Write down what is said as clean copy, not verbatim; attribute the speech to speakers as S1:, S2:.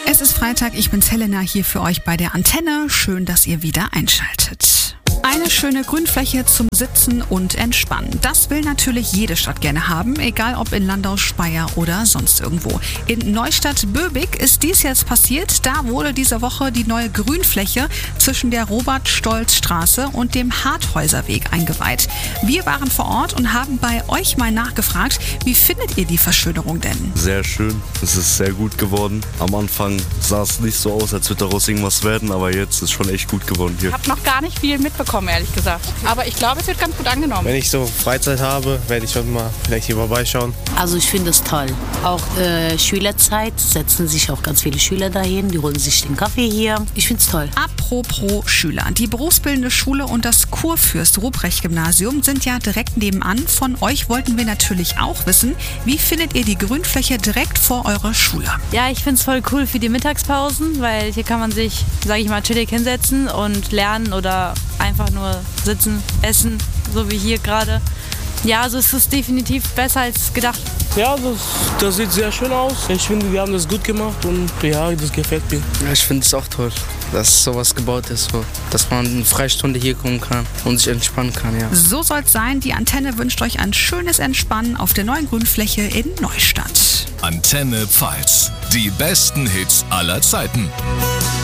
S1: Es ist Freitag, ich bin's Helena hier für euch bei der Antenne. Schön, dass ihr wieder einschaltet. Eine schöne Grünfläche zum Sitzen und Entspannen. Das will natürlich jede Stadt gerne haben, egal ob in Landau, Speyer oder sonst irgendwo. In Neustadt-Böbig ist dies jetzt passiert. Da wurde diese Woche die neue Grünfläche zwischen der Robert-Stolz-Straße und dem Harthäuserweg eingeweiht. Wir waren vor Ort und haben bei euch mal nachgefragt, wie findet ihr die Verschönerung denn?
S2: Sehr schön, es ist sehr gut geworden. Am Anfang sah es nicht so aus, als würde daraus irgendwas werden, aber jetzt ist schon echt gut geworden hier.
S3: Ich habe noch gar nicht viel mitbekommen, ehrlich gesagt. Aber ich glaube, es wird ganz gut angenommen.
S4: Wenn ich so Freizeit habe, werde ich schon mal vielleicht hier vorbeischauen.
S5: Also ich finde es toll. Auch Schülerzeit setzen sich auch ganz viele Schüler dahin, die holen sich den Kaffee hier. Ich finde es toll.
S1: Apropos Schüler. Die berufsbildende Schule und das Kurfürst-Ruprecht-Gymnasium sind ja direkt nebenan. Von euch wollten wir natürlich auch wissen, wie findet ihr die Grünfläche direkt vor eurer Schule?
S6: Ja, ich finde es voll cool für die Mittagspausen, weil hier kann man sich, sage ich mal, chillig hinsetzen und lernen oder einfach nur sitzen, essen, so wie hier gerade. Ja, also es ist definitiv besser als gedacht.
S7: Ja, das sieht sehr schön aus. Ich finde, wir haben das gut gemacht und ja, das gefällt mir.
S8: Ja, ich finde es auch toll, dass sowas gebaut ist, so, dass man eine Freistunde hier kommen kann und sich entspannen kann. Ja.
S1: So soll es sein. Die Antenne wünscht euch ein schönes Entspannen auf der neuen Grünfläche in Neustadt.
S9: Antenne Pfalz. Die besten Hits aller Zeiten.